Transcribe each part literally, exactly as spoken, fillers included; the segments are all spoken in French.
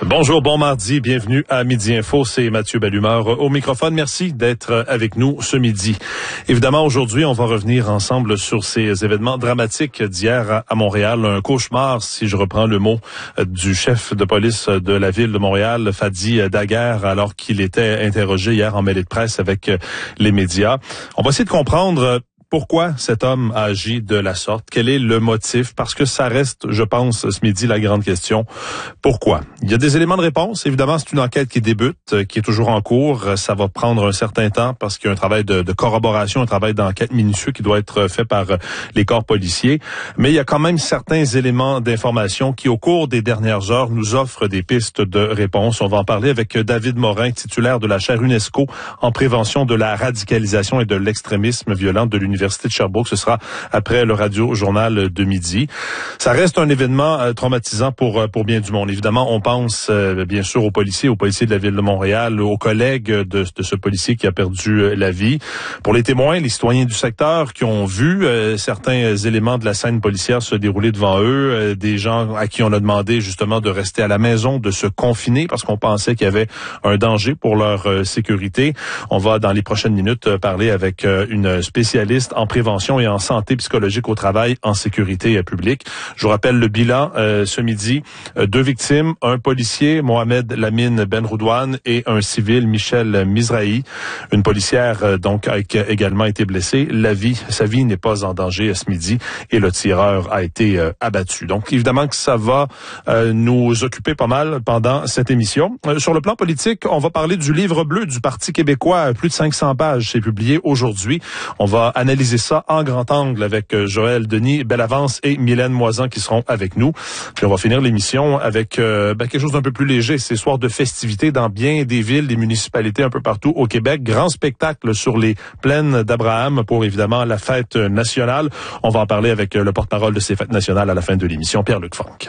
Bonjour, bon mardi, bienvenue à Midi Info, c'est Mathieu Bellumeur au microphone. Merci d'être avec nous ce midi. Évidemment, aujourd'hui, on va revenir ensemble sur ces événements dramatiques d'hier à Montréal. Un cauchemar, si je reprends le mot du chef de police de la ville de Montréal, Fadi Daguerre, alors qu'il était interrogé hier en mêlée de presse avec les médias. On va essayer de comprendre pourquoi cet homme a agi de la sorte? Quel est le motif? Parce que ça reste, je pense, ce midi, la grande question. Pourquoi? Il y a des éléments de réponse. Évidemment, c'est une enquête qui débute, qui est toujours en cours. Ça va prendre un certain temps parce qu'il y a un travail de, de corroboration, un travail d'enquête minutieux qui doit être fait par les corps policiers. Mais il y a quand même certains éléments d'information qui, au cours des dernières heures, nous offrent des pistes de réponse. On va en parler avec David Morin, titulaire de la chaire UNESCO en prévention de la radicalisation et de l'extrémisme violent de l'Université de Sherbrooke. Ce sera après le radio-journal de midi. Ça reste un événement euh, traumatisant pour pour bien du monde. Évidemment, on pense euh, bien sûr aux policiers, aux policiers de la ville de Montréal, aux collègues de, de ce policier qui a perdu euh, la vie. Pour les témoins, les citoyens du secteur qui ont vu euh, certains éléments de la scène policière se dérouler devant eux, euh, des gens à qui on a demandé justement de rester à la maison, de se confiner parce qu'on pensait qu'il y avait un danger pour leur euh, sécurité. On va dans les prochaines minutes euh, parler avec euh, une spécialiste en prévention et en santé psychologique au travail en sécurité publique. Je vous rappelle le bilan euh, ce midi. Euh, deux victimes, un policier, Mohamed Lamine Benroudoane, et un civil, Michel Mizrahi. Une policière euh, donc a également été blessée. La vie, sa vie n'est pas en danger ce midi et le tireur a été euh, abattu. Donc évidemment que ça va euh, nous occuper pas mal pendant cette émission. Euh, sur le plan politique, on va parler du livre bleu du Parti québécois, plus de cinq cents pages, c'est publié aujourd'hui. On va analyser ça en grand angle avec Joël Denis Bellavance et Mylène Moisan qui seront avec nous. Puis on va finir l'émission avec euh, ben, quelque chose d'un peu plus léger. C'est soir de festivités dans bien des villes, des municipalités un peu partout au Québec. Grand spectacle sur les plaines d'Abraham pour évidemment la fête nationale. On va en parler avec le porte-parole de ces fêtes nationales à la fin de l'émission, Pierre-Luc Funk.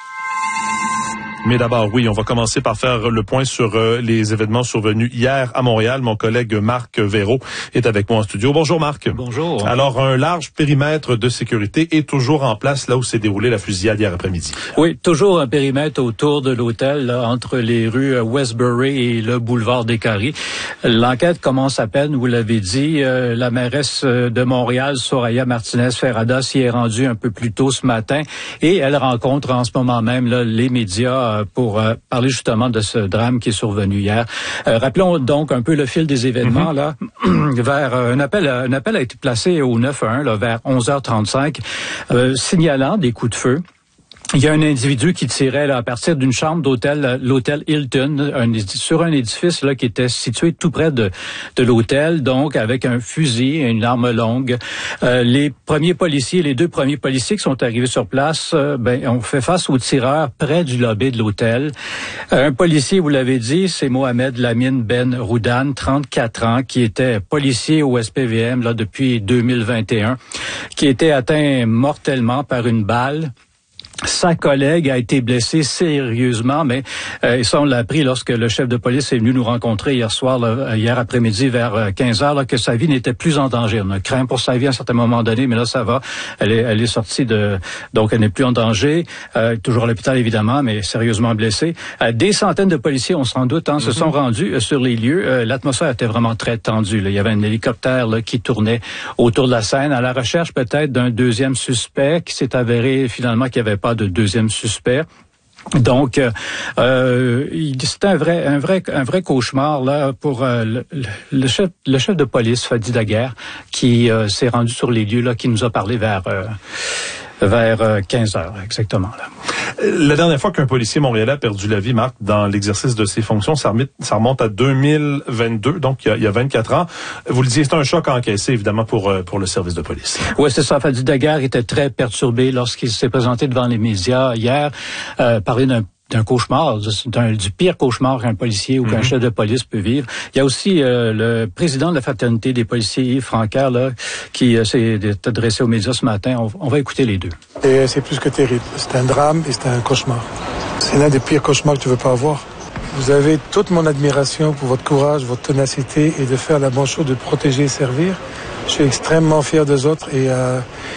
Mais d'abord, oui, on va commencer par faire le point sur euh, les événements survenus hier à Montréal. Mon collègue Marc Véraud est avec moi en studio. Bonjour Marc. Bonjour. Alors, un large périmètre de sécurité est toujours en place là où s'est déroulée la fusillade hier après-midi. Oui, toujours un périmètre autour de l'hôtel, là, entre les rues Westbury et le boulevard des Carrés. L'enquête commence à peine, vous l'avez dit. Euh, la mairesse de Montréal, Soraya Martinez-Ferrada, s'y est rendue un peu plus tôt ce matin et elle rencontre en ce moment même là, les médias pour euh, parler justement de ce drame qui est survenu hier. Euh, rappelons donc un peu le fil des événements. Mm-hmm. Là, vers euh, un appel, un appel a été placé au neuf un un là, vers onze heures trente-cinq, euh, signalant des coups de feu. Il y a un individu qui tirait là, à partir d'une chambre d'hôtel, l'hôtel Hilton, un, sur un édifice là qui était situé tout près de, de l'hôtel, donc avec un fusil et une arme longue. Euh, les premiers policiers, les deux premiers policiers qui sont arrivés sur place, euh, ben ont fait face aux tireurs près du lobby de l'hôtel. Euh, un policier, vous l'avez dit, c'est Mohamed Lamine Benroudoane, trente-quatre ans, qui était policier au S P V M là depuis deux mille vingt et un, qui était atteint mortellement par une balle. Sa collègue a été blessée sérieusement, mais euh, ça on l'a appris lorsque le chef de police est venu nous rencontrer hier soir, là, hier après-midi vers quinze heures, là, que sa vie n'était plus en danger. On a craint pour sa vie à un certain moment donné, mais là ça va. Elle est, elle est sortie de, donc elle n'est plus en danger. Euh, toujours à l'hôpital évidemment, mais sérieusement blessée. Euh, des centaines de policiers, on s'en doute, hein, mm-hmm. se sont rendus euh, sur les lieux. Euh, l'atmosphère était vraiment très tendue. Là. Il y avait un hélicoptère là, qui tournait autour de la scène à la recherche peut-être d'un deuxième suspect qui s'est avéré finalement qu'il n'y avait pas de deuxième suspect. Donc, euh, c'est un vrai, un vrai, un vrai cauchemar là pour euh, le, le chef, le chef de police Fadi Daguerre, qui euh, s'est rendu sur les lieux là, qui nous a parlé vers euh, vers quinze heures exactement là. La dernière fois qu'un policier montréalais a perdu la vie, Marc, dans l'exercice de ses fonctions, ça remonte, ça remonte à deux mille vingt-deux, donc il y a, il y a vingt-quatre ans. Vous le disiez, c'est un choc à encaisser, évidemment, pour, pour le service de police. Oui, c'est ça. Fadi Daguerre était très perturbé lorsqu'il s'est présenté devant les médias hier, euh, parler d'un d'un cauchemar, d'un, du pire cauchemar qu'un policier ou qu'un mm-hmm. chef de police peut vivre. Il y a aussi euh, le président de la fraternité des policiers, Yves Francaire, là, qui euh, s'est adressé aux médias ce matin. On, on va écouter les deux. Et c'est plus que terrible. C'est un drame et c'est un cauchemar. C'est l'un des pires cauchemars que tu veux pas avoir. Vous avez toute mon admiration pour votre courage, votre ténacité et de faire la bonne chose, de protéger et servir. Je suis extrêmement fier des autres et euh,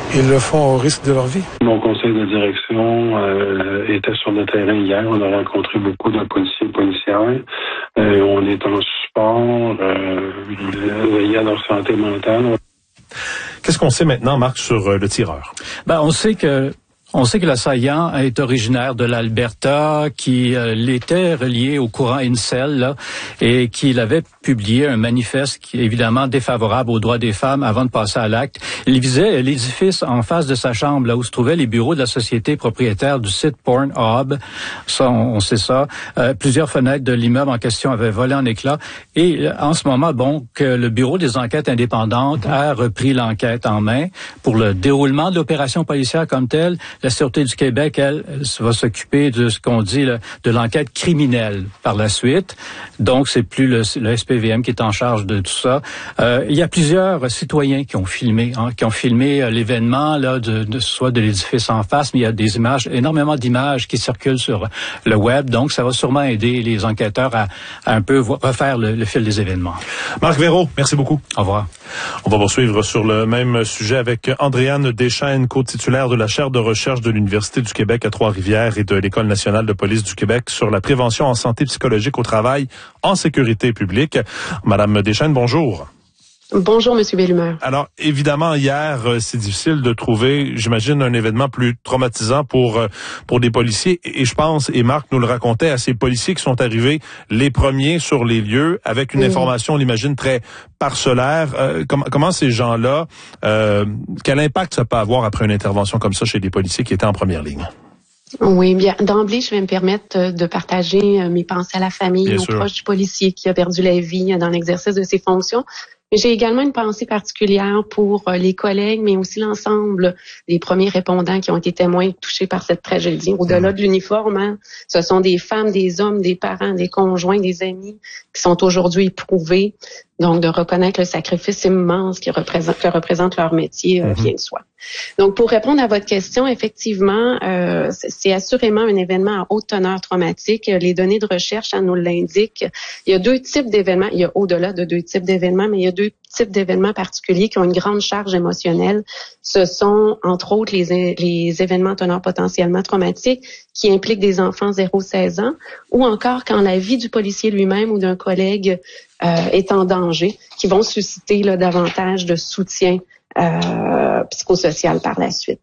Ils le font au risque de leur vie. Mon conseil de direction euh, était sur le terrain hier. On a rencontré beaucoup de policiers et policières. Euh, on est en support, euh, veiller à leur santé mentale. Qu'est-ce qu'on sait maintenant, Marc, sur euh, le tireur? Ben, on sait que On sait que l'assaillant est originaire de l'Alberta, qui euh, l'était relié au courant incel, là, et qu'il avait publié un manifeste qui est évidemment défavorable aux droits des femmes avant de passer à l'acte. Il visait l'édifice en face de sa chambre, là où se trouvaient les bureaux de la société propriétaire du site Pornhub. Ça, on, on sait ça. Euh, plusieurs fenêtres de l'immeuble en question avaient volé en éclats. Et en ce moment, bon, que le bureau des enquêtes indépendantes a repris l'enquête en main pour le déroulement de l'opération policière comme telle. La Sûreté du Québec, elle, va s'occuper de ce qu'on dit là, de l'enquête criminelle par la suite. Donc, c'est plus le, le S P V M qui est en charge de tout ça. Euh, il y a plusieurs citoyens qui ont filmé, hein, qui ont filmé euh, l'événement là, de, de soit de l'édifice en face, mais il y a des images, énormément d'images qui circulent sur le web. Donc, ça va sûrement aider les enquêteurs à, à un peu refaire le, le fil des événements. Marc Veyreau, merci beaucoup. Au revoir. On va poursuivre sur le même sujet avec Andréane Deschênes, co-titulaire de la chaire de recherche de l'Université du Québec à Trois-Rivières et de l'École nationale de police du Québec sur la prévention en santé psychologique au travail en sécurité publique. Madame Deschênes, bonjour. Bonjour, Monsieur Bellumeur. Alors, évidemment, hier, c'est difficile de trouver, j'imagine, un événement plus traumatisant pour pour des policiers. Et je pense, et Marc nous le racontait, à ces policiers qui sont arrivés les premiers sur les lieux avec une mmh. information, on l'imagine, très parcellaire. Euh, comment, comment ces gens-là, euh, quel impact ça peut avoir après une intervention comme ça chez des policiers qui étaient en première ligne? Oui, bien, d'emblée, je vais me permettre de partager mes pensées à la famille, bien aux sûr. proches du policier qui a perdu la vie dans l'exercice de ses fonctions. Mais j'ai également une pensée particulière pour les collègues, mais aussi l'ensemble des premiers répondants qui ont été témoins touchés par cette tragédie. Au-delà de l'uniforme, hein, ce sont des femmes, des hommes, des parents, des conjoints, des amis qui sont aujourd'hui éprouvés. Donc, de reconnaître le sacrifice immense qui représente, que représente leur métier euh, vient de soi. Donc, pour répondre à votre question, effectivement, euh, c'est assurément un événement à haute teneur traumatique. Les données de recherche, ça nous l'indique. Il y a deux types d'événements. Il y a au-delà de deux types d'événements, mais il y a deux types d'événements particuliers qui ont une grande charge émotionnelle. Ce sont, entre autres, les, les événements teneur potentiellement traumatiques qui impliquent des enfants zéro à seize ans, ou encore quand la vie du policier lui-même ou d'un collègue euh, est en danger, qui vont susciter là, davantage de soutien euh, psychosocial par la suite.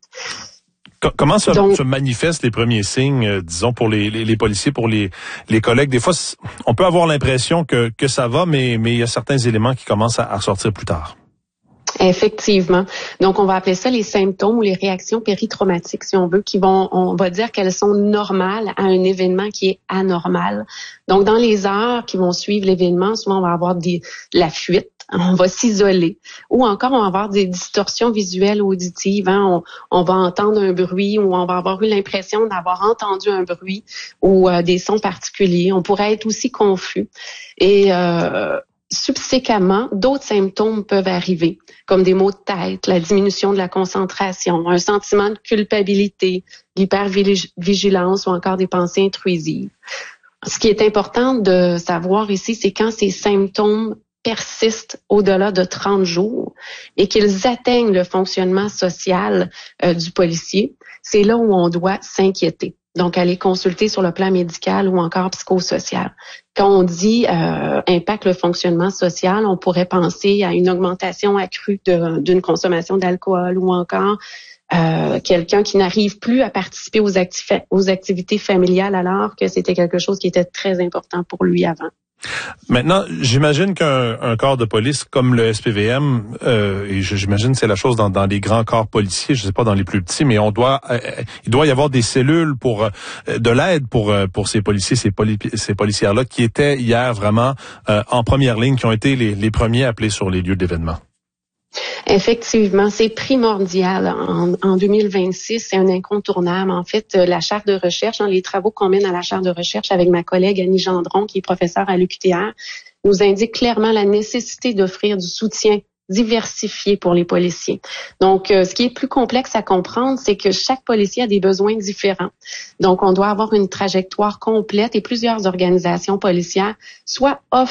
Comment se, Donc, se manifestent les premiers signes, euh, disons, pour les, les, les policiers, pour les, les collègues? Des fois, on peut avoir l'impression que, que ça va, mais, mais il y a certains éléments qui commencent à, à ressortir plus tard. Effectivement. Donc, on va appeler ça les symptômes ou les réactions péritraumatiques, si on veut, qui vont, on va dire qu'elles sont normales à un événement qui est anormal. Donc, dans les heures qui vont suivre l'événement, souvent, on va avoir des, la fuite. On va s'isoler ou encore on va avoir des distorsions visuelles auditives. Hein? On, on va entendre un bruit ou on va avoir eu l'impression d'avoir entendu un bruit ou euh, des sons particuliers. On pourrait être aussi confus. Et euh, subséquemment, d'autres symptômes peuvent arriver, comme des maux de tête, la diminution de la concentration, un sentiment de culpabilité, l'hypervigilance ou encore des pensées intrusives. Ce qui est important de savoir ici, c'est quand ces symptômes persistent au-delà de trente jours et qu'ils atteignent le fonctionnement social euh, du policier, c'est là où on doit s'inquiéter. Donc, aller consulter sur le plan médical ou encore psychosocial. Quand on dit euh, impact le fonctionnement social, on pourrait penser à une augmentation accrue de, d'une consommation d'alcool ou encore euh, quelqu'un qui n'arrive plus à participer aux, actif- aux activités familiales alors que c'était quelque chose qui était très important pour lui avant. Maintenant, j'imagine qu'un un corps de police comme le S P V M, euh, et j'imagine que c'est la chose dans, dans les grands corps policiers, je sais pas dans les plus petits, mais on doit, euh, il doit y avoir des cellules pour euh, de l'aide pour euh, pour ces policiers, ces, poli, ces policières-là qui étaient hier vraiment euh, en première ligne, qui ont été les, les premiers appelés sur les lieux d'événement. Effectivement, c'est primordial. En, en deux mille vingt-six, c'est un incontournable. En fait, la charte de recherche, hein, les travaux qu'on mène à la charte de recherche avec ma collègue Annie Gendron, qui est professeure à l'U Q T R, nous indique clairement la nécessité d'offrir du soutien diversifié pour les policiers. Donc, euh, ce qui est plus complexe à comprendre, c'est que chaque policier a des besoins différents. Donc, on doit avoir une trajectoire complète et plusieurs organisations policières soit offrent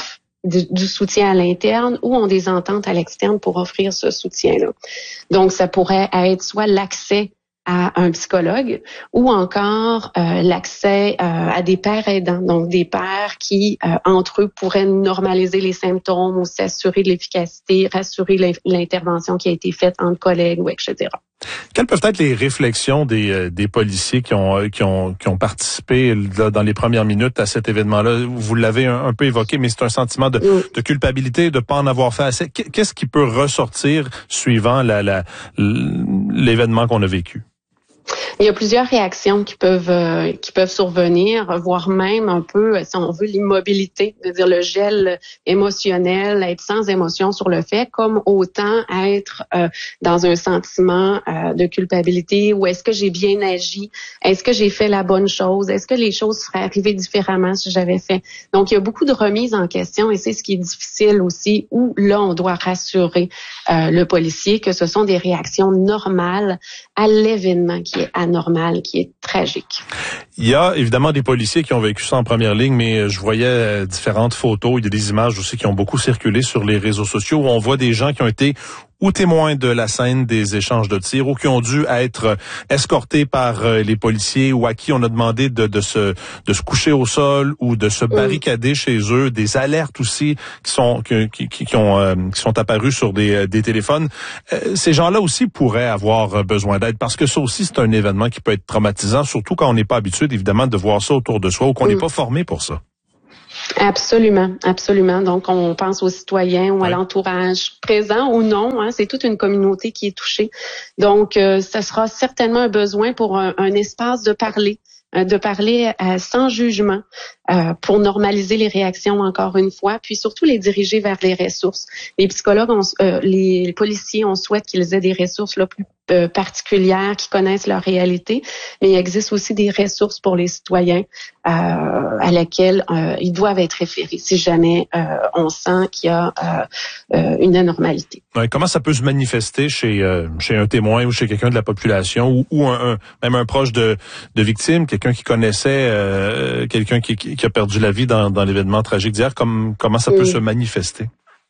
du, du soutien à l'interne ou ont des ententes à l'externe pour offrir ce soutien-là. Donc, ça pourrait être soit l'accès à un psychologue ou encore euh, l'accès euh, à des pairs aidants, donc des pairs qui, euh, entre eux, pourraient normaliser les symptômes ou s'assurer de l'efficacité, rassurer l'intervention qui a été faite entre collègues ou et cetera. Quelles peuvent être les réflexions des, euh, des policiers qui ont, qui ont, qui ont participé là, dans les premières minutes à cet événement-là? Vous l'avez un, un peu évoqué, mais c'est un sentiment de, mm. de culpabilité, de pas en avoir fait assez. Qu'est-ce qui peut ressortir suivant la, la, l'événement qu'on a vécu? Il y a plusieurs réactions qui peuvent euh, qui peuvent survenir, voire même un peu, si on veut, l'immobilité, c'est-à-dire le gel émotionnel, être sans émotion sur le fait, comme autant être euh, dans un sentiment euh, de culpabilité, ou est-ce que j'ai bien agi, est-ce que j'ai fait la bonne chose, est-ce que les choses seraient arrivées différemment si j'avais fait. Donc, il y a beaucoup de remises en question et c'est ce qui est difficile aussi, où là, on doit rassurer euh, le policier que ce sont des réactions normales à l'événement qui est anormal, qui est tragique. Il y a évidemment des policiers qui ont vécu ça en première ligne, mais je voyais différentes photos, il y a des images aussi qui ont beaucoup circulé sur les réseaux sociaux où on voit des gens qui ont été ou témoins de la scène des échanges de tirs ou qui ont dû être escortés par les policiers ou à qui on a demandé de, de se de se coucher au sol ou de se barricader mmh. chez eux, des alertes aussi qui sont qui, qui, qui ont euh, qui sont apparues sur des des téléphones. Euh, ces gens-là aussi pourraient avoir besoin d'aide parce que ça aussi c'est un événement qui peut être traumatisant, surtout quand on n'est pas habitué évidemment de voir ça autour de soi ou qu'on n'est mmh. pas formé pour ça. Absolument, absolument. Donc, on pense aux citoyens ou à ouais. l'entourage présent ou non. Hein, c'est toute une communauté qui est touchée. Donc, euh, ça sera certainement un besoin pour un, un espace de parler, euh, de parler euh, sans jugement euh, pour normaliser les réactions encore une fois, puis surtout les diriger vers les ressources. Les psychologues, on, euh, les, les policiers, on souhaite qu'ils aient des ressources là, plus Euh, particulières qui connaissent leur réalité, mais il existe aussi des ressources pour les citoyens euh, à laquelle euh, ils doivent être référés si jamais euh, on sent qu'il y a euh, euh, une anormalité. Ouais, comment ça peut se manifester chez euh, chez un témoin ou chez quelqu'un de la population ou, ou un, un, même un proche de, de victime, quelqu'un qui connaissait euh, quelqu'un qui, qui a perdu la vie dans, dans l'événement tragique d'hier, comme, comment ça peut oui. se manifester?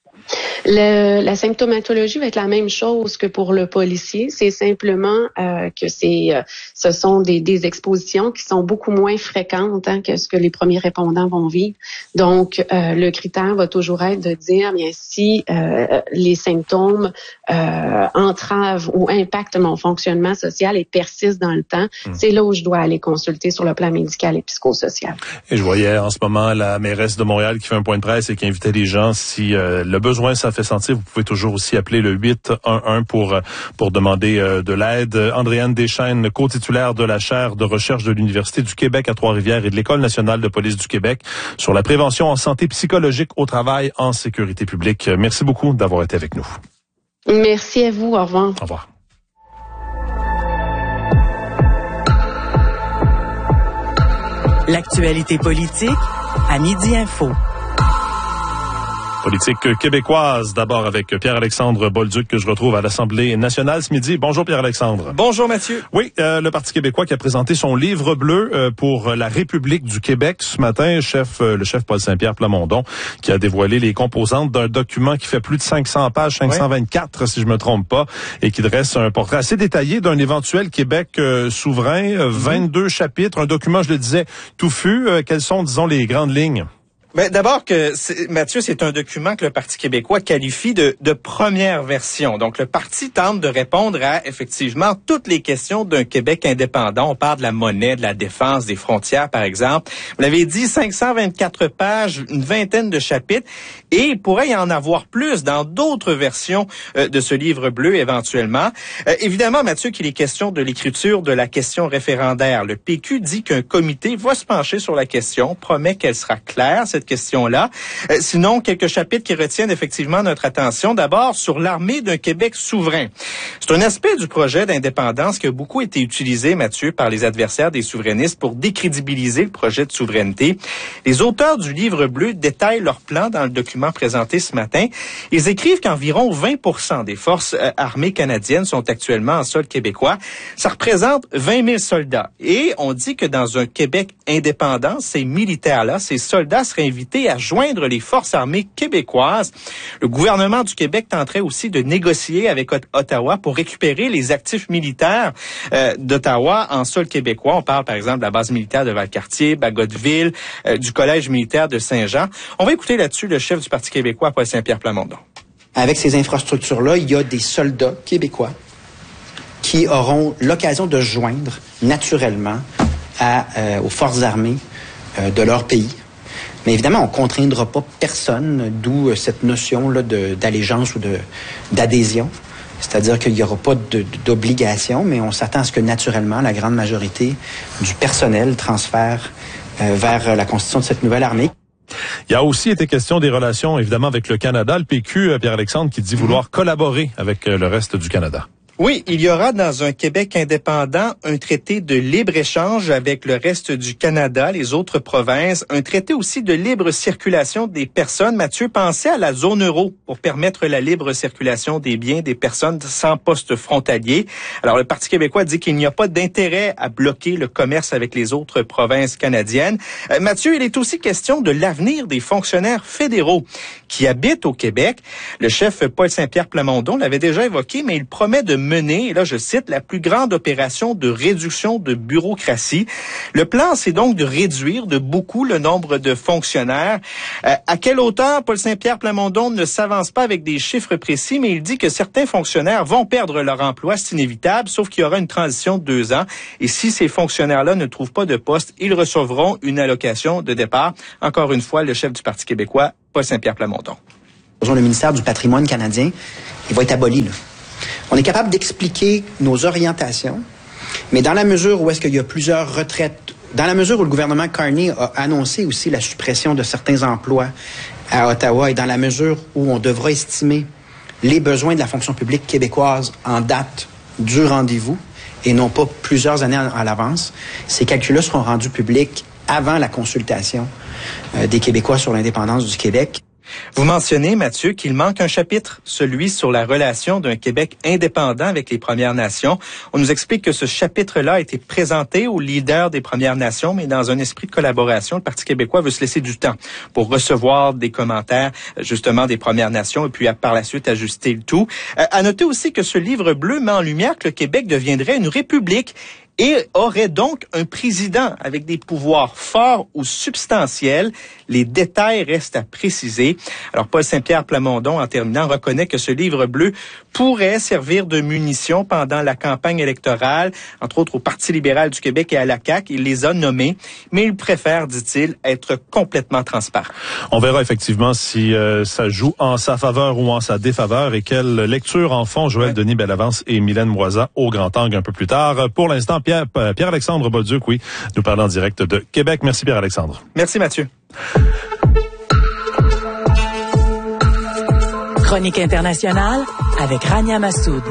Le, la symptomatologie va être la même chose que pour le policier. C'est simplement euh, que c'est, euh, ce sont des, des expositions qui sont beaucoup moins fréquentes hein, que ce que les premiers répondants vont vivre. Donc, euh, le critère va toujours être de dire, bien, si euh, les symptômes euh, entravent ou impactent mon fonctionnement social et persistent dans le temps, mmh. c'est là où je dois aller consulter sur le plan médical et psychosocial. Et je voyais en ce moment la mairesse de Montréal qui fait un point de presse et qui invitait les gens, si euh, le besoin ça fait sentir, vous pouvez toujours aussi appeler le huit un un pour pour demander euh, de l'aide. Andréane Deschênes, co-titulaire de la chaire de recherche de l'Université du Québec à Trois-Rivières et de l'École nationale de police du Québec sur la prévention en santé psychologique au travail en sécurité publique. Merci beaucoup d'avoir été avec nous. Merci à vous. Au revoir. Au revoir. L'actualité politique à Midi Info. Politique québécoise, d'abord avec Pierre-Alexandre Bolduc que je retrouve à l'Assemblée nationale ce midi. Bonjour Pierre-Alexandre. Bonjour Mathieu. Oui, euh, le Parti québécois qui a présenté son livre bleu euh, pour la République du Québec ce matin. Chef, euh, le chef Paul Saint-Pierre Plamondon qui a dévoilé les composantes d'un document qui fait plus de cinq cents pages, cinq cent vingt-quatre oui. si je me trompe pas, et qui dresse un portrait assez détaillé d'un éventuel Québec euh, souverain. Euh, vingt-deux mm-hmm. chapitres, un document, je le disais, touffu. Euh, quelles sont, disons, les grandes lignes? Ben, d'abord que c'est, Mathieu, c'est un document que le Parti québécois qualifie de, de première version. Donc, le parti tente de répondre à, effectivement, toutes les questions d'un Québec indépendant. On parle de la monnaie, de la défense, des frontières, par exemple. Vous l'avez dit, cinq cent vingt-quatre pages, une vingtaine de chapitres. Et il pourrait y en avoir plus dans d'autres versions euh, de ce livre bleu, éventuellement. Euh, évidemment, Mathieu, qu'il est question de l'écriture de la question référendaire. Le P Q dit qu'un comité va se pencher sur la question, promet qu'elle sera claire, cette question-là. Euh, sinon, quelques chapitres qui retiennent effectivement notre attention. D'abord, sur l'armée d'un Québec souverain. C'est un aspect du projet d'indépendance qui a beaucoup été utilisé, Mathieu, par les adversaires des souverainistes pour décrédibiliser le projet de souveraineté. Les auteurs du livre bleu détaillent leur plan dans le document présenté ce matin. Ils écrivent qu'environ vingt pour cent des forces euh, armées canadiennes sont actuellement en sol québécois. Ça représente vingt mille soldats. Et on dit que dans un Québec indépendant, ces militaires-là, ces soldats seraient invité à joindre les forces armées québécoises. Le gouvernement du Québec tenterait aussi de négocier avec Ottawa pour récupérer les actifs militaires euh, d'Ottawa en sol québécois. On parle par exemple de la base militaire de Valcartier, Bagotville, euh, du collège militaire de Saint-Jean. On va écouter là-dessus le chef du Parti québécois, Paul Saint-Pierre Plamondon. Avec ces infrastructures-là, il y a des soldats québécois qui auront l'occasion de joindre naturellement à, euh, aux forces armées euh, de leur pays. Mais évidemment, on ne contraindra pas personne, d'où cette notion-là de, d'allégeance ou de, d'adhésion. C'est-à-dire qu'il n'y aura pas de, d'obligation, mais on s'attend à ce que naturellement, la grande majorité du personnel transfère euh, vers la constitution de cette nouvelle armée. Il y a aussi été question des relations, évidemment, avec le Canada. Le P Q, Pierre-Alexandre, qui dit vouloir collaborer avec le reste du Canada. Oui, il y aura dans un Québec indépendant un traité de libre-échange avec le reste du Canada, les autres provinces, un traité aussi de libre circulation des personnes. Mathieu, pensez à la zone euro pour permettre la libre circulation des biens des personnes sans poste frontalier. Alors, le Parti québécois dit qu'il n'y a pas d'intérêt à bloquer le commerce avec les autres provinces canadiennes. Euh, Mathieu, il est aussi question de l'avenir des fonctionnaires fédéraux qui habitent au Québec. Le chef Paul Saint-Pierre Plamondon l'avait déjà évoqué, mais il promet de mener, et là je cite, la plus grande opération de réduction de bureaucratie. Le plan, c'est donc de réduire de beaucoup le nombre de fonctionnaires. Euh, à quelle hauteur? Paul Saint-Pierre Plamondon ne s'avance pas avec des chiffres précis, mais il dit que certains fonctionnaires vont perdre leur emploi, c'est inévitable, sauf qu'il y aura une transition de deux ans. Et si ces fonctionnaires-là ne trouvent pas de poste, ils recevront une allocation de départ. Encore une fois, le chef du Parti québécois, Paul Saint-Pierre Plamondon. Le ministère du patrimoine canadien, il va être aboli, là. On est capable d'expliquer nos orientations, mais dans la mesure où est-ce qu'il y a plusieurs retraites, dans la mesure où le gouvernement Carney a annoncé aussi la suppression de certains emplois à Ottawa et dans la mesure où on devra estimer les besoins de la fonction publique québécoise en date du rendez-vous et non pas plusieurs années à l'avance, ces calculs-là seront rendus publics avant la consultation euh, des Québécois sur l'indépendance du Québec. Vous mentionnez, Mathieu, qu'il manque un chapitre, celui sur la relation d'un Québec indépendant avec les Premières Nations. On nous explique que ce chapitre-là a été présenté aux leaders des Premières Nations, mais dans un esprit de collaboration, le Parti québécois veut se laisser du temps pour recevoir des commentaires, justement, des Premières Nations et puis par la suite ajuster le tout. Euh, à noter aussi que ce livre bleu met en lumière que le Québec deviendrait une république et aurait donc un président avec des pouvoirs forts ou substantiels. Les détails restent à préciser. Alors, Paul Saint-Pierre Plamondon, en terminant, reconnaît que ce livre bleu pourrait servir de munition pendant la campagne électorale, entre autres au Parti libéral du Québec et à la C A Q. Il les a nommés, mais il préfère, dit-il, être complètement transparent. On verra effectivement si euh, ça joue en sa faveur ou en sa défaveur et quelle lecture en font Joël ouais. Denis Bellavance et Mylène Moisan au Grand Angle un peu plus tard. Pour l'instant, Pierre, Pierre-Alexandre Bolduc, oui, nous parlons en direct de Québec. Merci Pierre-Alexandre. Merci Mathieu. Chronique internationale avec Rania Massoud.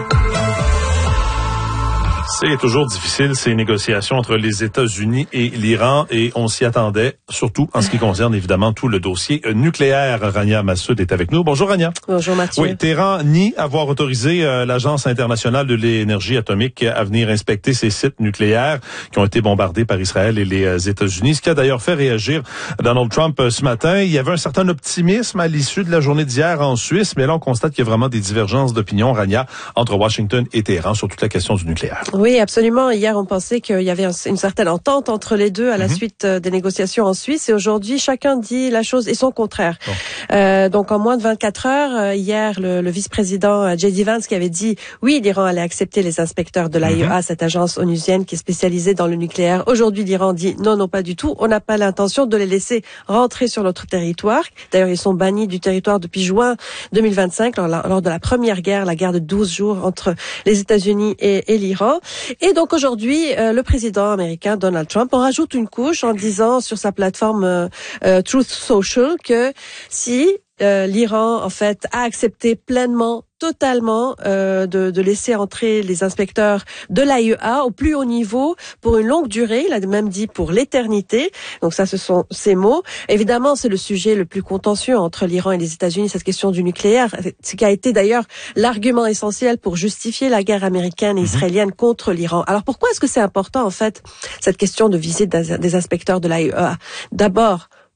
C'est toujours difficile, ces négociations entre les États-Unis et l'Iran, et on s'y attendait, surtout en ce qui concerne évidemment tout le dossier nucléaire. Rania Massoud est avec nous. Bonjour Rania. Bonjour Mathieu. Oui, Téhéran nie avoir autorisé euh, l'Agence internationale de l'énergie atomique à venir inspecter ces sites nucléaires qui ont été bombardés par Israël et les euh, États-Unis, ce qui a d'ailleurs fait réagir Donald Trump euh, ce matin. Il y avait un certain optimisme à l'issue de la journée d'hier en Suisse, mais là on constate qu'il y a vraiment des divergences d'opinion, Rania, entre Washington et Téhéran sur toute la question du nucléaire. Oui, absolument. Hier, on pensait qu'il y avait une certaine entente entre les deux à la mm-hmm. suite des négociations en Suisse. Et aujourd'hui, chacun dit la chose et son contraire. Bon. Euh, donc, en moins de vingt-quatre heures, hier, le, le vice-président J D Vance qui avait dit oui, l'Iran allait accepter les inspecteurs de l'A I E A, mm-hmm. cette agence onusienne qui est spécialisée dans le nucléaire. Aujourd'hui, l'Iran dit non, non, pas du tout. On n'a pas l'intention de les laisser rentrer sur notre territoire. D'ailleurs, ils sont bannis du territoire depuis juin deux mille vingt-cinq, lors, lors de la première guerre, la guerre de douze jours entre les États-Unis et, et l'Iran. Et donc aujourd'hui, euh, le président américain Donald Trump en rajoute une couche en disant sur sa plateforme euh, euh, Truth Social que si euh, l'Iran en fait a accepté pleinement totalement euh, de, de laisser entrer les inspecteurs de l'A I E A au plus haut niveau pour une longue durée. Il a même dit pour l'éternité. Donc ça, ce sont ses mots. Évidemment, c'est le sujet le plus contentieux entre l'Iran et les États-Unis, cette question du nucléaire, ce qui a été d'ailleurs l'argument essentiel pour justifier la guerre américaine et israélienne contre l'Iran. Alors pourquoi est-ce que c'est important en fait cette question de visite des inspecteurs de l'A I E A? D'abord,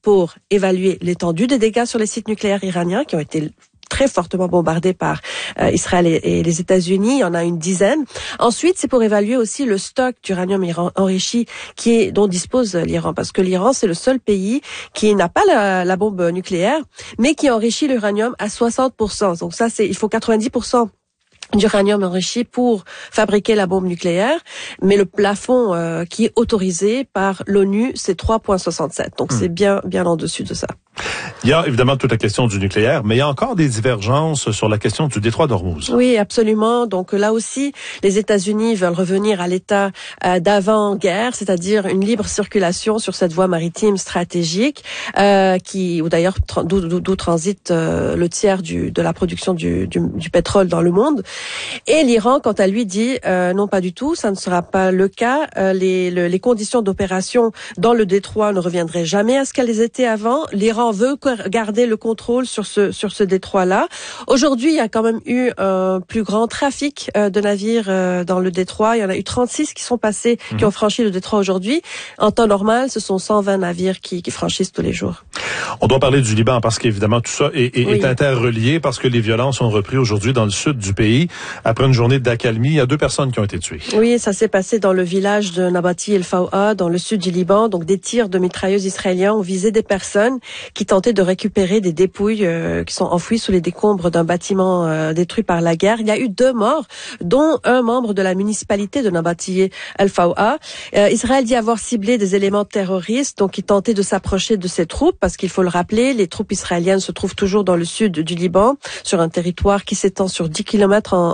pour évaluer l'étendue des dégâts sur les sites nucléaires iraniens qui ont été très fortement bombardés par euh, Israël et, et les États-Unis. Il y en a une dizaine. Ensuite, c'est pour évaluer aussi le stock d'uranium enrichi qui est, dont dispose l'Iran. Parce que l'Iran, c'est le seul pays qui n'a pas la, la bombe nucléaire, mais qui enrichit l'uranium à soixante pour cent. Donc ça, c'est, il faut quatre-vingt-dix pour cent d'uranium enrichi pour fabriquer la bombe nucléaire, mais le plafond euh, qui est autorisé par l'ONU, c'est trois virgule soixante-sept. Donc mmh. c'est bien bien en dessus de ça. Il y a évidemment toute la question du nucléaire, mais il y a encore des divergences sur la question du détroit d'Ormuz. Oui, absolument. Donc là aussi, les États-Unis veulent revenir à l'état euh, d'avant-guerre, c'est-à-dire une libre circulation sur cette voie maritime stratégique, euh, qui, ou d'ailleurs d'où, d'où transite euh, le tiers du, de la production du, du, du pétrole dans le monde. Et l'Iran, quant à lui, dit euh, non, pas du tout, ça ne sera pas le cas. Euh, les, le, les conditions d'opération dans le détroit ne reviendraient jamais à ce qu'elles étaient avant. L'Iran veut garder le contrôle sur ce sur ce détroit-là. Aujourd'hui, il y a quand même eu un plus grand trafic euh, de navires euh, dans le détroit. Il y en a eu trente-six qui sont passés, mmh. qui ont franchi le détroit aujourd'hui. En temps normal, ce sont cent vingt navires qui, qui franchissent tous les jours. On doit parler du Liban parce qu'évidemment tout ça est, est, oui. est interrelié parce que les violences ont repris aujourd'hui dans le sud du pays. Après une journée d'accalmie, il y a deux personnes qui ont été tuées. Oui, ça s'est passé dans le village de Nabati El Faoua, dans le sud du Liban. Donc des tirs de mitrailleuses israéliens ont visé des personnes qui tentaient de récupérer des dépouilles euh, qui sont enfouies sous les décombres d'un bâtiment euh, détruit par la guerre. Il y a eu deux morts, dont un membre de la municipalité de Nabati El Faoua. Euh, Israël dit avoir ciblé des éléments terroristes, donc ils tentaient de s'approcher de ces troupes, parce qu'il faut le rappeler, les troupes israéliennes se trouvent toujours dans le sud du Liban, sur un territoire qui s'étend sur dix kilomètres